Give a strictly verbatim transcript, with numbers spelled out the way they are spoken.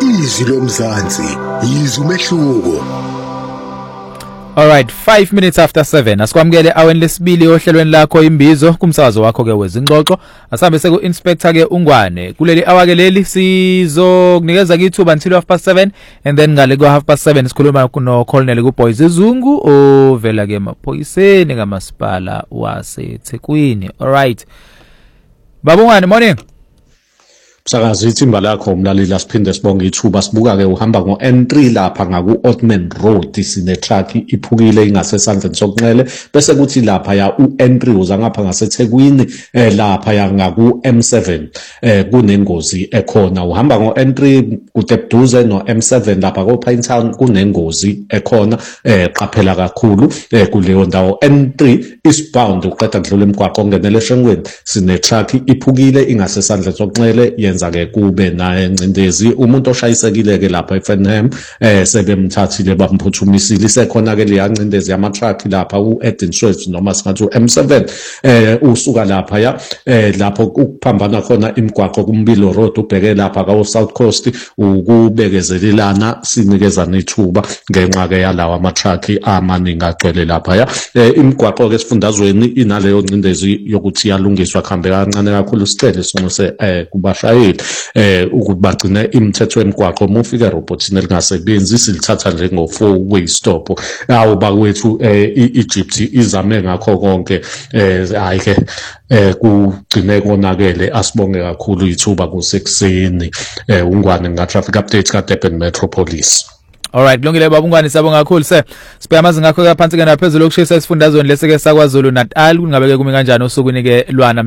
Izwi lomzansi, izwi umehluko. All right, five minutes after seven. Asikwamukele aweni lesibili ohlelweni lakho imbizo kumsakazo wakho ke wezingxoxo. Asambe seku inspector ke Ungwane. Kuleli awake leli sizokunikeza kithuba until half past seven and then ngale ku half past seven sikhuluma no Colonel ku Boys Izungu ovela ke emaphoyiseni kaMasipala waseThekwini. All right. Baba Ungwane, morning. Msakazi ithimba lakho umlaleli asiphinde sibonge ithuba sibuka ke uhamba ngo N three lapha ngaku Ottoman Road sine truck iphukile ingase sandleni sokunxele bese kuthi lapha ya u N three uza ngapha ngaseThekwini eh lapha ya ngaku M seven eh kunengozi ekhona uhamba ngo N three kudeduze no M seven lapha ko Pinetown kunengozi ekhona eh qaphela kakhulu eh kuleyo ndawo N three eastbound uqeda kudlula emgwaqo ongenele eShengweni sine truck iphukile ingase sandleni sokunxele yenza ke kube naye ngcindezi umuntu oshayisekile ke lapha eFenham eh sebemthathile bamphuthumisile isekhona ke leya ngcindezi yama truck lapha u Eden Swift noma singathi u M seven eh usuka lapha ya eh lapho ukuphambana khona imigwaqo kuMbilo Road ubheke lapha ka South Coast ukubekezelelana sinikeza nethuba ngenxa ke yalawa ama truck amaningi agcwele lapha ya eh imigwaqo ke sifundazweni inaleyo ngcindezi yokuthi yalungiswa khambe kancane kakhulu sicele sonose eh kubashaye eh ukuthi bagcine imithetho emgwaqo mufika robotsini elingasebenzi silithatha njengo four way stop awu bakwethu eh iEgypt izame ngakho konke eh hayi ke eh kugcine konakele asibonge kakhulu ithuba kusekuseni eh Ungwane nga traffic update ka Durban Metropolis. All right, kulungile baba Ungwane sabonga kakhulu sir. Sibheka amazi ngakho ke phansi ke naphezulu okushisa isifundazweni leseke sakwaZulu Natal kungabe ke kumi kanjani osukwini ke lwana